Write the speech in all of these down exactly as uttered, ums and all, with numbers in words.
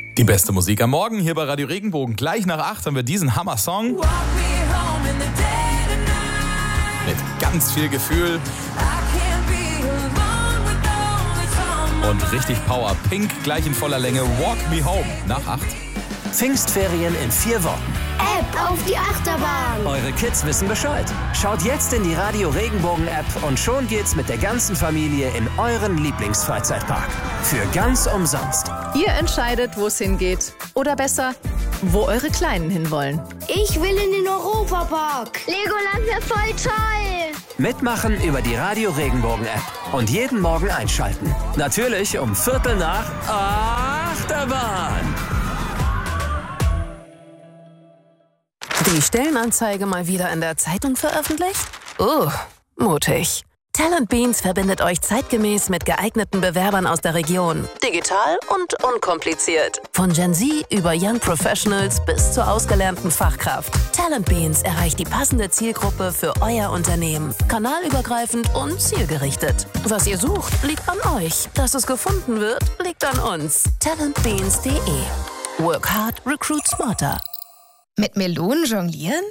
Die beste Musik am Morgen hier bei Radio Regenbogen. Gleich nach acht haben wir diesen Hammer-Song. Mit ganz viel Gefühl. Und richtig Power. Pink gleich in voller Länge. Walk Me Home nach acht. Pfingstferien in vier Wochen. App auf die Achterbahn. Eure Kids wissen Bescheid. Schaut jetzt in die Radio Regenbogen App und schon geht's mit der ganzen Familie in euren Lieblingsfreizeitpark. Für ganz umsonst. Ihr entscheidet, wo es hingeht. Oder besser, wo eure Kleinen hinwollen. Ich will in den Europapark. Legoland wäre voll toll. Mitmachen über die Radio Regenbogen App. Und jeden Morgen einschalten. Natürlich um Viertel nach Achterbahn. Die Stellenanzeige mal wieder in der Zeitung veröffentlicht? Uh, mutig. Talent Beans verbindet euch zeitgemäß mit geeigneten Bewerbern aus der Region. Digital und unkompliziert. Von Gen Z über Young Professionals bis zur ausgelernten Fachkraft. Talent Beans erreicht die passende Zielgruppe für euer Unternehmen. Kanalübergreifend und zielgerichtet. Was ihr sucht, liegt an euch. Dass es gefunden wird, liegt an uns. talentbeans punkt de. Work hard, recruit smarter. Mit Melonen jonglieren?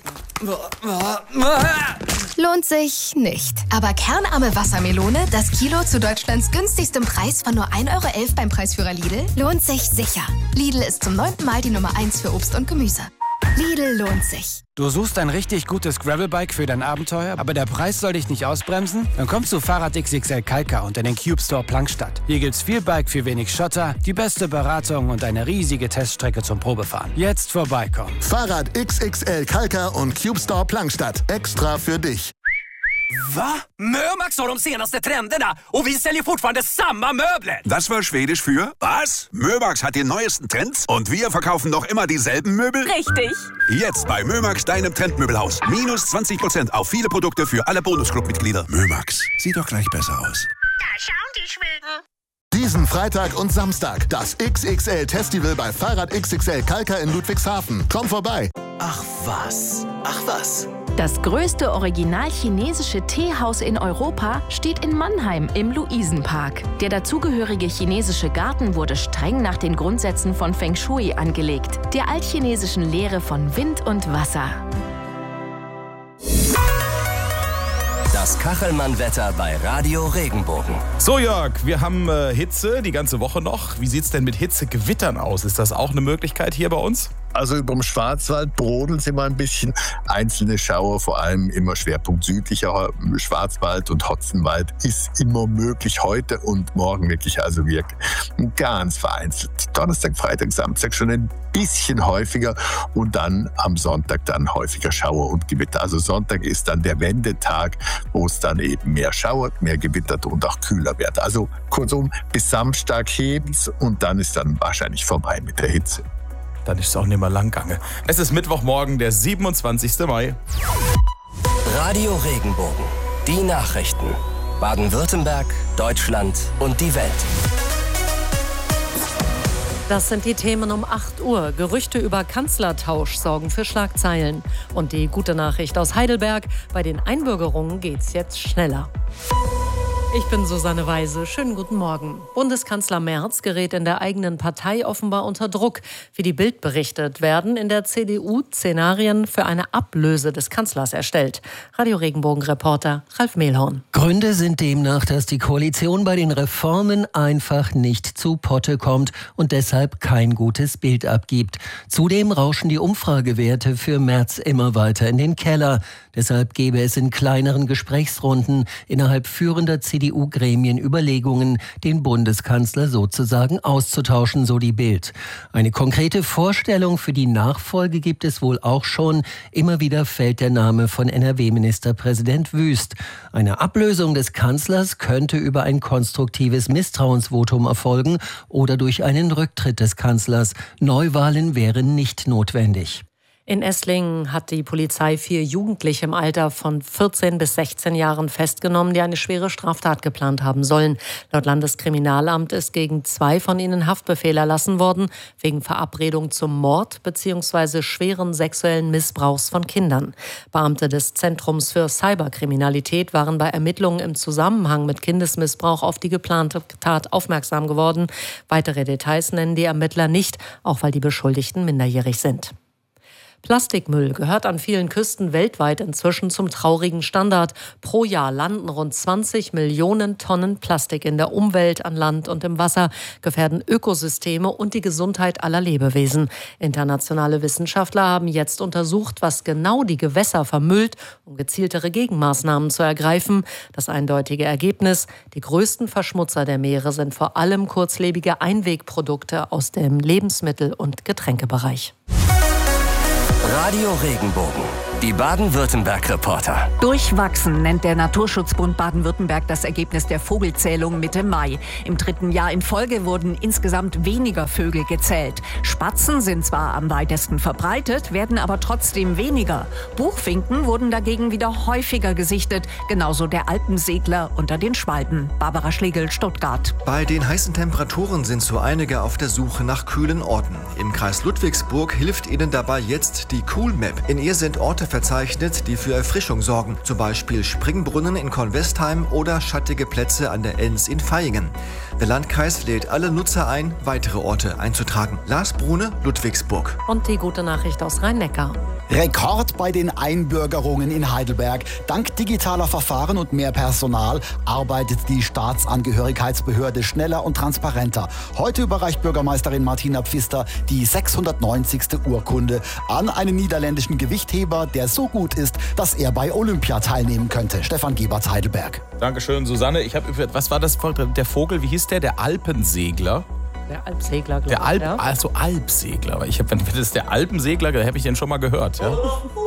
Lohnt sich nicht. Aber kernarme Wassermelone, das Kilo zu Deutschlands günstigstem Preis von nur ein Euro elf beim Preisführer Lidl, lohnt sich sicher. Lidl ist zum neunten Mal die Nummer eins für Obst und Gemüse. Lidl lohnt sich. Du suchst ein richtig gutes Gravelbike für dein Abenteuer, aber der Preis soll dich nicht ausbremsen? Dann kommst du Fahrrad X X L Kalka unter den Cube Store Plankstadt. Hier gibt's viel Bike für wenig Schotter, die beste Beratung und eine riesige Teststrecke zum Probefahren. Jetzt vorbeikommen. Fahrrad X X L Kalka und Cube Store Plankstadt. Extra für dich. Va? Mömax har de senaste trenderna och vi säljer fortfarande samma möbler. Das war schwedisch für was? Mömax hat die neuesten Trends und wir verkaufen noch immer dieselben Möbel? Richtig. Jetzt bei Mömax, deinem Trendmöbelhaus. Minus zwanzig Prozent auf viele Produkte für alle Bonusclub-Mitglieder. Mömax, sieht doch gleich besser aus. Da schauen die Schweden. Diesen Freitag und Samstag das X X L-Festival bei Fahrrad X X L Kalka in Ludwigshafen. Komm vorbei. Ach was, ach was. Das größte original chinesische Teehaus in Europa steht in Mannheim im Luisenpark. Der dazugehörige chinesische Garten wurde streng nach den Grundsätzen von Feng Shui angelegt, der altchinesischen Lehre von Wind und Wasser. Das Kachelmann-Wetter bei Radio Regenbogen. So Jörg, wir haben äh, Hitze die ganze Woche noch. Wie sieht's denn mit Hitzegewittern aus? Ist das auch eine Möglichkeit hier bei uns? Also über dem Schwarzwald brodeln sie mal ein bisschen. Einzelne Schauer, vor allem immer Schwerpunkt südlicher Schwarzwald und Hotzenwald, ist immer möglich. Heute und morgen wirklich also wirklich ganz vereinzelt. Donnerstag, Freitag, Samstag schon ein bisschen häufiger und dann am Sonntag dann häufiger Schauer und Gewitter. Also Sonntag ist dann der Wendetag, wo es dann eben mehr schauert, mehr gewittert und auch kühler wird. Also kurzum, bis Samstag hebt's und dann ist dann wahrscheinlich vorbei mit der Hitze. Dann ist es auch nicht mehr lang gange. Es ist Mittwochmorgen, der siebenundzwanzigsten Mai. Radio Regenbogen. Die Nachrichten. Baden-Württemberg, Deutschland und die Welt. Das sind die Themen um acht Uhr. Gerüchte über Kanzlertausch sorgen für Schlagzeilen. Und die gute Nachricht aus Heidelberg: Bei den Einbürgerungen geht's jetzt schneller. Ich bin Susanne Weise. Schönen guten Morgen. Bundeskanzler Merz gerät in der eigenen Partei offenbar unter Druck. Wie die Bild berichtet, werden in der C D U Szenarien für eine Ablöse des Kanzlers erstellt. Radio Regenbogen-Reporter Ralf Mehlhorn. Gründe sind demnach, dass die Koalition bei den Reformen einfach nicht zu Potte kommt und deshalb kein gutes Bild abgibt. Zudem rauschen die Umfragewerte für Merz immer weiter in den Keller. Deshalb gebe es in kleineren Gesprächsrunden innerhalb führender C D U-Gremien Überlegungen, den Bundeskanzler sozusagen auszutauschen, so die Bild. Eine konkrete Vorstellung für die Nachfolge gibt es wohl auch schon. Immer wieder fällt der Name von N R W-Ministerpräsident Wüst. Eine Ablösung des Kanzlers könnte über ein konstruktives Misstrauensvotum erfolgen oder durch einen Rücktritt des Kanzlers. Neuwahlen wären nicht notwendig. In Esslingen hat die Polizei vier Jugendliche im Alter von vierzehn bis sechzehn Jahren festgenommen, die eine schwere Straftat geplant haben sollen. Laut Landeskriminalamt ist gegen zwei von ihnen Haftbefehl erlassen worden, wegen Verabredung zum Mord bzw. schweren sexuellen Missbrauchs von Kindern. Beamte des Zentrums für Cyberkriminalität waren bei Ermittlungen im Zusammenhang mit Kindesmissbrauch auf die geplante Tat aufmerksam geworden. Weitere Details nennen die Ermittler nicht, auch weil die Beschuldigten minderjährig sind. Plastikmüll gehört an vielen Küsten weltweit inzwischen zum traurigen Standard. Pro Jahr landen rund zwanzig Millionen Tonnen Plastik in der Umwelt, an Land und im Wasser, gefährden Ökosysteme und die Gesundheit aller Lebewesen. Internationale Wissenschaftler haben jetzt untersucht, was genau die Gewässer vermüllt, um gezieltere Gegenmaßnahmen zu ergreifen. Das eindeutige Ergebnis: Die größten Verschmutzer der Meere sind vor allem kurzlebige Einwegprodukte aus dem Lebensmittel- und Getränkebereich. Radio Regenbogen, die Baden-Württemberg-Reporter. Durchwachsen nennt der Naturschutzbund Baden-Württemberg das Ergebnis der Vogelzählung Mitte Mai. Im dritten Jahr in Folge wurden insgesamt weniger Vögel gezählt. Spatzen sind zwar am weitesten verbreitet, werden aber trotzdem weniger. Buchfinken wurden dagegen wieder häufiger gesichtet, genauso der Alpensegler unter den Schwalben. Barbara Schlegel, Stuttgart. Bei den heißen Temperaturen sind so einige auf der Suche nach kühlen Orten. Im Kreis Ludwigsburg hilft ihnen dabei jetzt die Cool Map. In ihr sind Orte verzeichnet, die für Erfrischung sorgen. Zum Beispiel Springbrunnen in Kornwestheim oder schattige Plätze an der Enns in Vaihingen. Der Landkreis lädt alle Nutzer ein, weitere Orte einzutragen. Lars Brune, Ludwigsburg. Und die gute Nachricht aus Rhein-Neckar. Rekord bei den Einbürgerungen in Heidelberg. Dank digitaler Verfahren und mehr Personal arbeitet die Staatsangehörigkeitsbehörde schneller und transparenter. Heute überreicht Bürgermeisterin Martina Pfister die sechshundertneunzigste Urkunde an einen niederländischen Gewichtheber, der so gut ist, dass er bei Olympia teilnehmen könnte. Stefan Gebert, Heidelberg. Dankeschön, Susanne. Ich habe, was war das? Der Vogel, wie hieß der? Der Alpensegler. Der Alpsegler, glaube ich. Der Alp, ja. Also Alpsegler. Ich hab, wenn das ist der Alpensegler, da habe ich den schon mal gehört. Ja?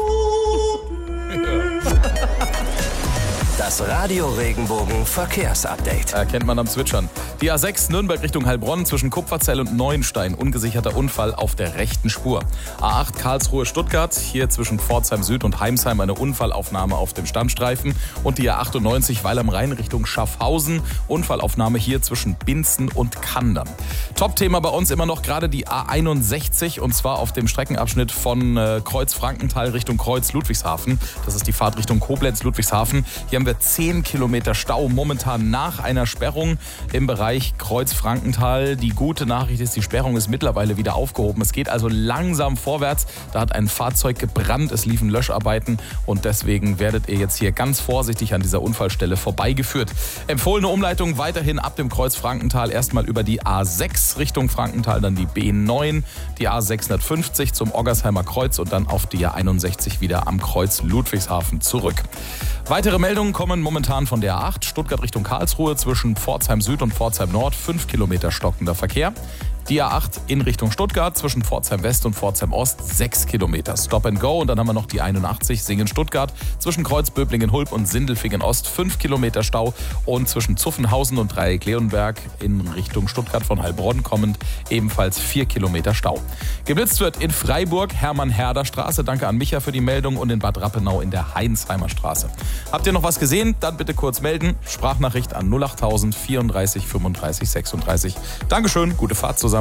Das Radio Regenbogen Verkehrsupdate. Erkennt man am Zwitschern. Die A sechs Nürnberg Richtung Heilbronn zwischen Kupferzell und Neuenstein. Ungesicherter Unfall auf der rechten Spur. A acht Karlsruhe Stuttgart. Hier zwischen Pforzheim Süd und Heimsheim eine Unfallaufnahme auf dem Stammstreifen. Und die A achtundneunzig Weil am Rhein Richtung Schaffhausen. Unfallaufnahme hier zwischen Binzen und Kandern. Top-Thema bei uns immer noch gerade die A einundsechzig. Und zwar auf dem Streckenabschnitt von äh, Kreuz Frankenthal Richtung Kreuz Ludwigshafen. Das ist die Fahrt Richtung Koblenz Ludwigshafen. Hier haben wir zehn Kilometer Stau momentan nach einer Sperrung im Bereich Kreuz-Frankenthal. Die gute Nachricht ist, die Sperrung ist mittlerweile wieder aufgehoben. Es geht also langsam vorwärts. Da hat ein Fahrzeug gebrannt, es liefen Löscharbeiten und deswegen werdet ihr jetzt hier ganz vorsichtig an dieser Unfallstelle vorbeigeführt. Empfohlene Umleitung weiterhin ab dem Kreuz Frankenthal erstmal über die A sechs Richtung Frankenthal, dann die B neun, die A sechshundertfünfzig zum Oggersheimer Kreuz und dann auf die A einundsechzig wieder am Kreuz Ludwigshafen zurück. Weitere Meldungen kommen momentan von der A acht, Stuttgart Richtung Karlsruhe zwischen Pforzheim Süd und Pforzheim Nord, fünf Kilometer stockender Verkehr. Die A acht in Richtung Stuttgart zwischen Pforzheim West und Pforzheim Ost, sechs Kilometer Stop and Go. Und dann haben wir noch die einundachtzig Singen-Stuttgart zwischen Kreuzböblingen-Hulb und Sindelfingen-Ost, fünf Kilometer Stau. Und zwischen Zuffenhausen und Dreieck-Leonberg in Richtung Stuttgart von Heilbronn kommend ebenfalls vier Kilometer Stau. Geblitzt wird in Freiburg, Hermann-Herder-Straße, danke an Micha für die Meldung, und in Bad Rappenau in der Heinsheimer Straße. Habt ihr noch was gesehen? Dann bitte kurz melden. Sprachnachricht an null achttausend vierunddreißig fünfunddreißig sechsunddreißig. Dankeschön, gute Fahrt zusammen.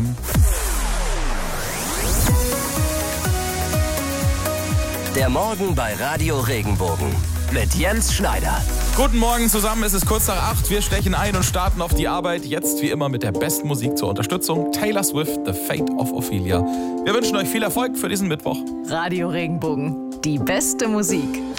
Der Morgen bei Radio Regenbogen mit Jens Schneider. Guten Morgen zusammen, es ist kurz nach acht. Wir stechen ein und starten auf die Arbeit. Jetzt wie immer mit der besten Musik zur Unterstützung. Taylor Swift, The Fate of Ophelia. Wir wünschen euch viel Erfolg für diesen Mittwoch. Radio Regenbogen, die beste Musik.